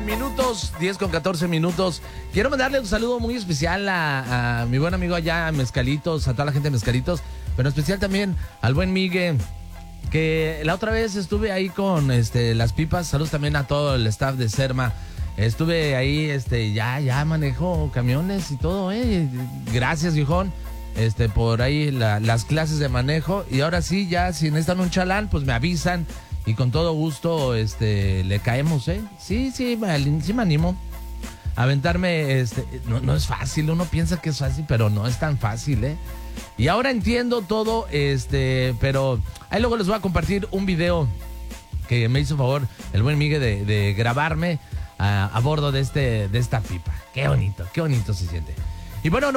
Minutos, 10 con 14 minutos. Quiero mandarle un saludo muy especial a mi buen amigo allá en Mezcalitos, a toda la gente de Mezcalitos, pero en especial también al buen Migue, que la otra vez estuve ahí con las pipas. Saludos también a todo el staff de Serma. Estuve ahí, ya manejo camiones y todo, Gracias, viejón, por ahí las clases de manejo. Y ahora sí, ya si necesitan un chalán, pues me avisan. Y con todo gusto, le caemos, Sí, me animo a aventarme, no es fácil, uno piensa que es fácil, pero no es tan fácil, Y ahora entiendo todo, pero ahí luego les voy a compartir un video que me hizo favor el buen Miguel de grabarme a bordo de esta pipa. Qué bonito se siente. Y bueno,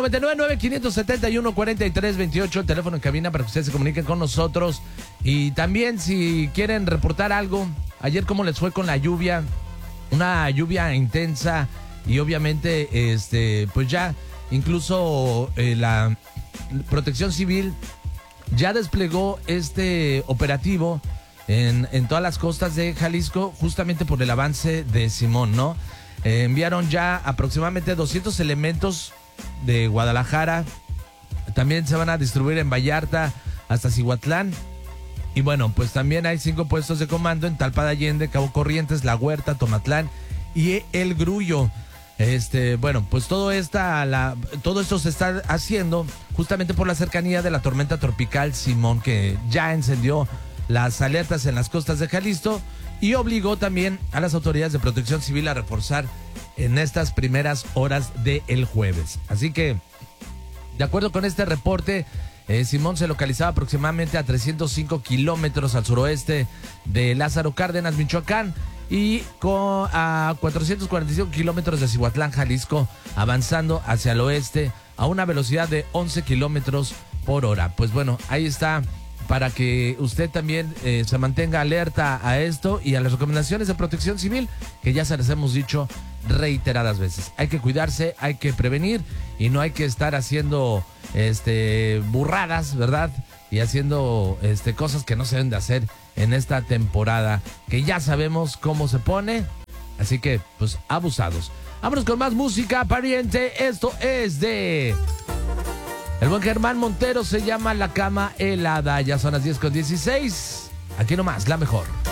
999-571-4328, el teléfono en cabina para que ustedes se comuniquen con nosotros. Y también si quieren reportar algo, ayer cómo les fue con la lluvia, una lluvia intensa y obviamente, pues ya incluso la Protección Civil ya desplegó este operativo en todas las costas de Jalisco, justamente por el avance de Simón, ¿no? Enviaron ya aproximadamente 200 elementos de Guadalajara, también se van a distribuir en Vallarta hasta Cihuatlán. Y bueno, pues también hay 5 puestos de comando en Talpa de Allende, Cabo Corrientes, La Huerta, Tomatlán y El Grullo. Bueno, pues todo esto se está haciendo justamente por la cercanía de la tormenta tropical Simón, que ya encendió las alertas en las costas de Jalisco y obligó también a las autoridades de Protección Civil a reforzar en estas primeras horas del jueves. Así que, de acuerdo con este reporte, Simón se localizaba aproximadamente a 305 kilómetros al suroeste de Lázaro Cárdenas, Michoacán, y a 445 kilómetros de Cihuatlán, Jalisco, avanzando hacia el oeste a una velocidad de 11 kilómetros por hora. Pues bueno, ahí está, para que usted también se mantenga alerta a esto y a las recomendaciones de Protección Civil, que ya se les hemos dicho reiteradas veces. Hay que cuidarse, hay que prevenir y no hay que estar haciendo burradas, ¿verdad? Y haciendo cosas que no se deben de hacer en esta temporada, que ya sabemos cómo se pone. Así que, pues, abusados. Vámonos con más música, pariente. Esto es de el buen Germán Montero, se llama La Cama Helada. Ya son las 10 con 16. Aquí nomás, la mejor.